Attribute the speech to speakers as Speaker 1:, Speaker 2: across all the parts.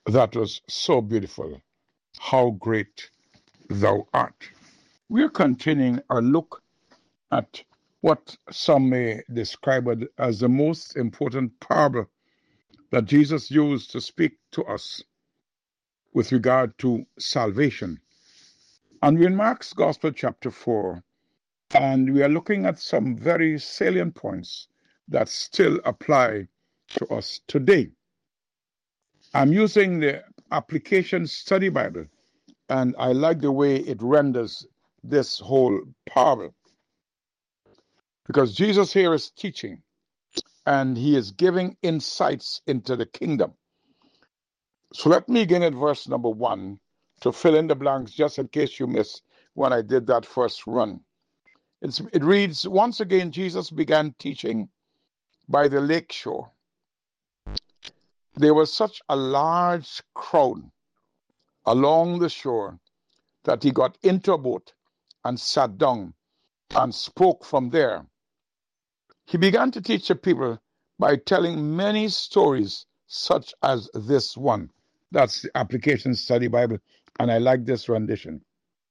Speaker 1: That was so beautiful. How great thou art. We are continuing our look at what some may describe as the most important parable that Jesus used to speak to us with regard to salvation. And we're in Mark's Gospel, chapter 4, and we are looking at some very salient points that still apply to us today. I'm using the Application Study Bible, and I like the way it renders this whole parable. Because Jesus here is teaching, and he is giving insights into the kingdom. So let me begin at verse number 1 to fill in the blanks, just in case you missed when I did that first run. It reads, once again, Jesus began teaching by the lake shore. There was such a large crowd along the shore that he got into a boat and sat down and spoke from there. He began to teach the people by telling many stories such as this one. That's the Application Study Bible, and I like this rendition.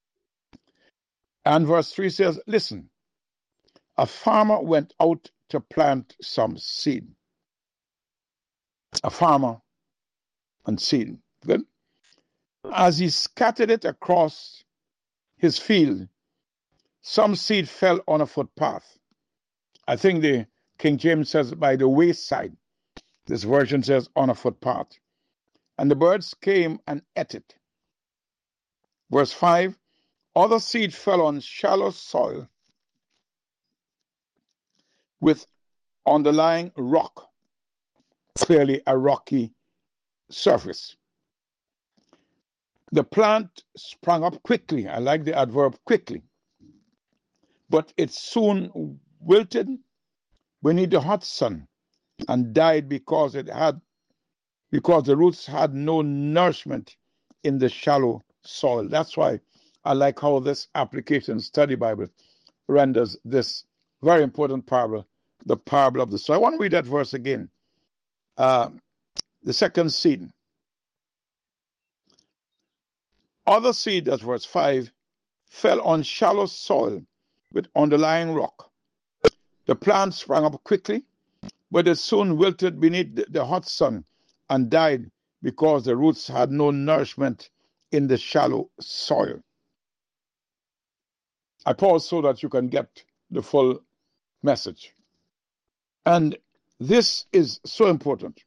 Speaker 1: And verse 3 says, listen, a farmer went out to plant some seed. A farmer and seed. Good. As he scattered it across his field, some seed fell on a footpath. I think the King James says by the wayside. This version says on a footpath. And the birds came and ate it. Verse 5, other seed fell on shallow soil with underlying rock, clearly a rocky surface. The plant sprang up quickly. I like the adverb quickly. But it soon wilted beneath the hot sun and died because the roots had no nourishment in the shallow soil. That's why I like how this Application Study Bible renders this very important parable, the parable of the soil. I want to read that verse again. The second seed. Other seed, that's verse 5, fell on shallow soil with underlying rock. The plant sprang up quickly, but it soon wilted beneath the hot sun and died because the roots had no nourishment in the shallow soil. I pause so that you can get the full message. And this is so important.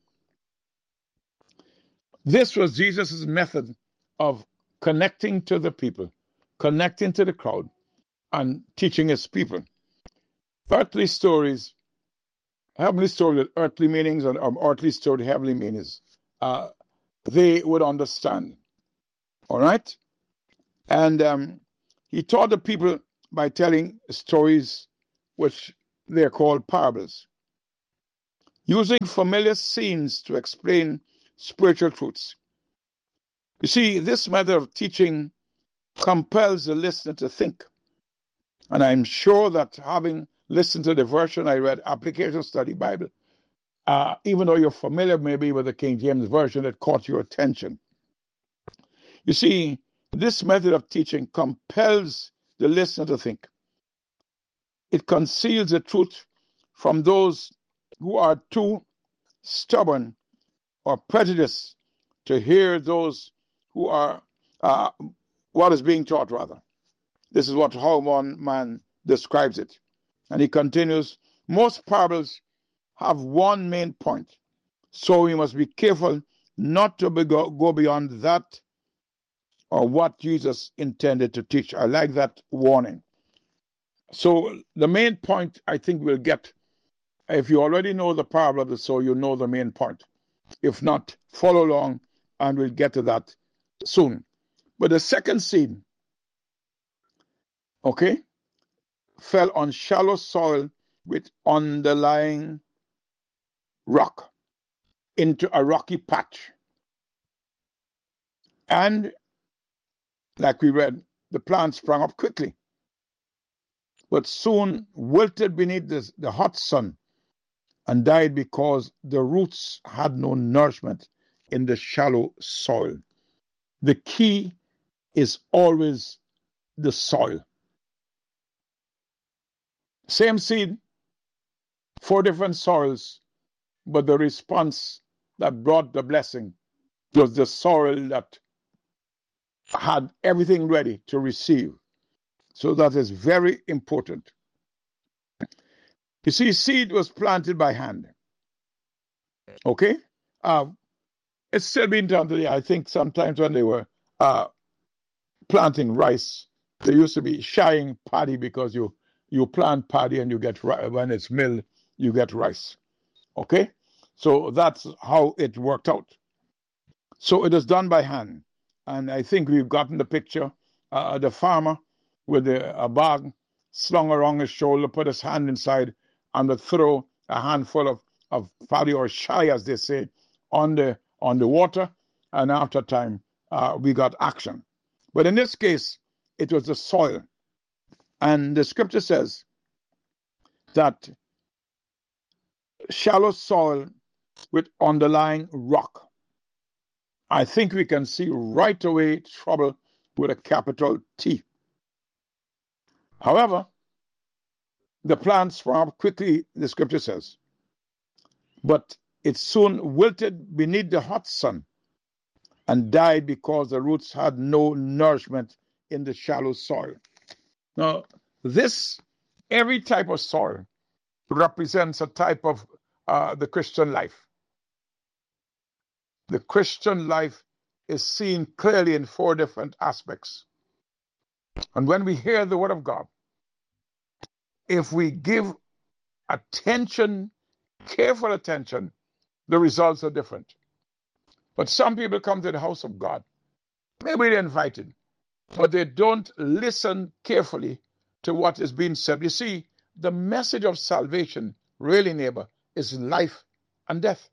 Speaker 1: This was Jesus' method of connecting to the people, connecting to the crowd, and teaching his people. Earthly stories, heavenly stories with earthly meanings, and earthly stories with heavenly meanings, they would understand. All right? And he taught the people by telling stories which they're called parables, using familiar scenes to explain spiritual truths. You see, this method of teaching compels the listener to think. And I'm sure that having listened to the version I read, Application Study Bible, even though you're familiar maybe with the King James Version, it caught your attention. You see, this method of teaching compels the listener to think. It conceals the truth from those who are too stubborn or prejudiced to hear those who are what is being taught, rather. This is how one man describes it. And he continues, most parables have one main point, so we must be careful not to go beyond that or what Jesus intended to teach. I like that warning. So the main point I think we'll get, if you already know the parable of the sower, you know the main point. If not, follow along and we'll get to that soon. But the second seed, okay, fell on shallow soil with underlying rock into a rocky patch. And like we read, the plant sprang up quickly, but soon wilted beneath the hot sun and died because the roots had no nourishment in the shallow soil. The key is always the soil. Same seed, 4 different soils, but the response that brought the blessing was the soil that had everything ready to receive. So that is very important. You see, seed was planted by hand. Okay? It's still being done today. I think sometimes when they were planting rice, they used to be shying paddy because you plant paddy and you get when it's milled, you get rice. Okay? So that's how it worked out. So it is done by hand. And I think we've gotten the picture. The farmer with a bag slung around his shoulder, put his hand inside, and would throw a handful of paddy, or shy, as they say, on the water. And after time, we got action. But in this case, it was the soil. And the scripture says that shallow soil with underlying rock. I think we can see right away trouble with a capital T. However, the plant sprang up quickly, the scripture says, but it soon wilted beneath the hot sun and died because the roots had no nourishment in the shallow soil. Now, every type of soil represents a type of the Christian life. The Christian life is seen clearly in 4 different aspects. And when we hear the word of God, if we give attention, careful attention, the results are different. But some people come to the house of God. Maybe they're invited, but they don't listen carefully to what is being said. You see, the message of salvation, really, neighbor, is life and death.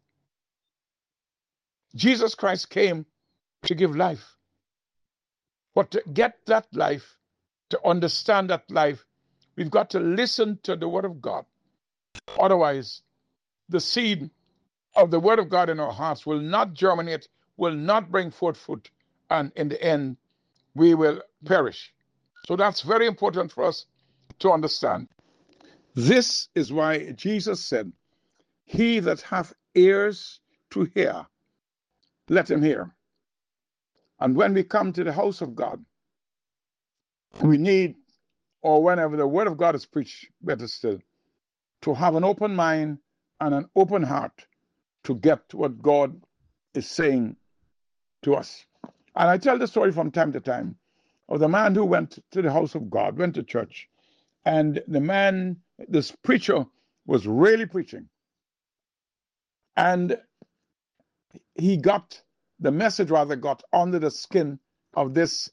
Speaker 1: Jesus Christ came to give life. But to get that life, to understand that life, we've got to listen to the word of God. Otherwise, the seed of the word of God in our hearts will not germinate, will not bring forth fruit, and in the end, we will perish. So that's very important for us to understand. This is why Jesus said, "He that hath ears to hear, let him hear." And when we come to the house of God, we need, or whenever the word of God is preached, better still, to have an open mind and an open heart to get what God is saying to us. And I tell the story from time to time of the man who went to the house of God, went to church, and this preacher was really preaching. And the message got under the skin of this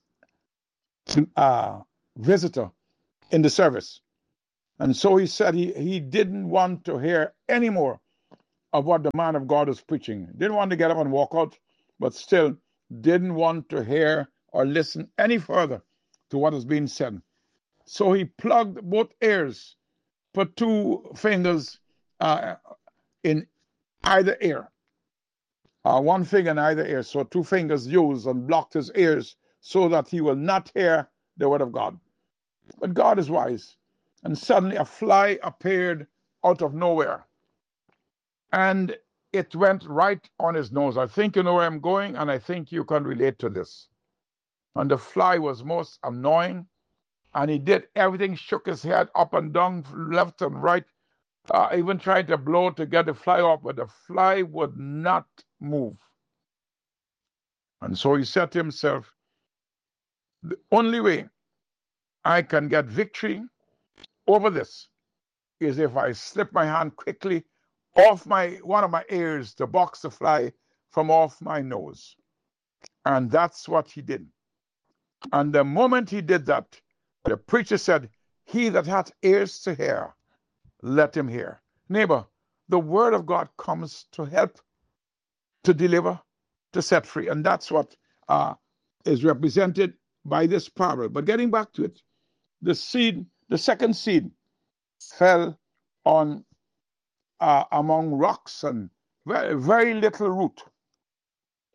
Speaker 1: visitor in the service. And so he said he didn't want to hear any more of what the man of God was preaching. Didn't want to get up and walk out, but still didn't want to hear or listen any further to what is being said. So he plugged both ears, put 2 fingers in either ear. 1 finger in either ear, so 2 fingers used, and blocked his ears so that he will not hear the word of God. But God is wise. And suddenly a fly appeared out of nowhere. And it went right on his nose. I think you know where I'm going, and I think you can relate to this. And the fly was most annoying, and he did everything, shook his head up and down, left and right, even tried to blow to get the fly off, but the fly would not move. And so he said to himself, the only way I can get victory over this is if I slip my hand quickly off one of my ears to box the fly from off my nose. And that's what he did. And the moment he did that, the preacher said, "He that hath ears to hear, let him hear." Neighbor, the word of God comes to help, to deliver, to set free. And that's what is represented by this parable. But getting back to it, the second seed fell on among rocks and very, very little root.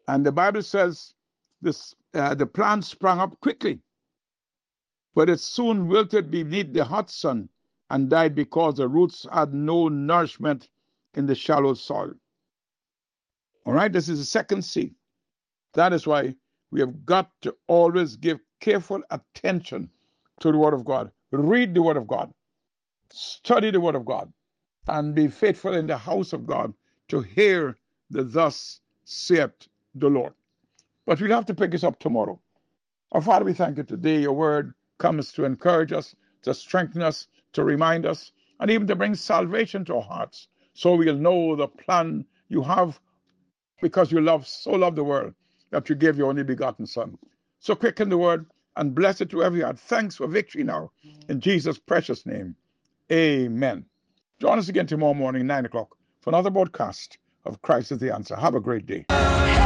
Speaker 1: And the Bible says the plant sprang up quickly, but it soon wilted beneath the hot sun and died because the roots had no nourishment in the shallow soil. All right, this is the second C. That is why we have got to always give careful attention to the Word of God. Read the Word of God. Study the Word of God. And be faithful in the house of God to hear the thus saith the Lord. But we'll have to pick this up tomorrow. Our Father, we thank you today. Your Word comes to encourage us, to strengthen us, to remind us, and even to bring salvation to our hearts, so we'll know the plan you have, because you so love the world that you gave your only begotten Son. So quicken the Word and bless it to every heart. Thanks for victory now. In Jesus' precious name, amen. Join us again tomorrow morning, 9 o'clock, for another broadcast of Christ is the Answer. Have a great day.